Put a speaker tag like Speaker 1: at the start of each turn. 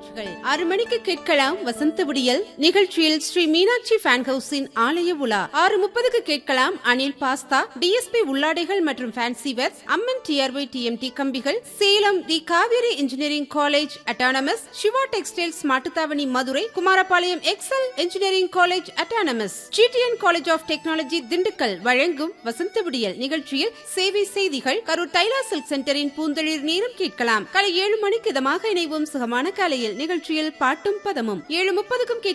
Speaker 1: காற்றுகள் 6 மணிக்கு கேட்கலாம் வசந்த விடியல் நிகழ்ச்சியில் ஸ்ரீ மீனாட்சி ஃபேன் ஹவுஸின் ஆலய உலா. 6:30க்கு கேட்கலாம் அனில் பாஸ்தா, டிஎஸ்பி உள்ளாடைகள் மற்றும் ஃபேன்சி வேர்ஸ், அம்மன் டிஆர்ஒய் டிஎம்டி கம்பிகள், சேலம் தி Kaveri engineering college autonomous, Siva textiles Mattuthavani Madurai, Kumarapalayam XL engineering college autonomous, GTN college of technology Dindigul வழங்கும் வசந்த விடியல் நிகழ்ச்சியில் சேவை செய்திகள், கரூர் தைலா சில்க் சென்டரின் பூந்தளிர் நேரம் கேட்கலாம். காலை 7 மணிக்கு இதமாக இணைவோம் சுகமான காலையில் நிகழ்ச்சியில் பாட்டும் பதமும். 7:30க்கும்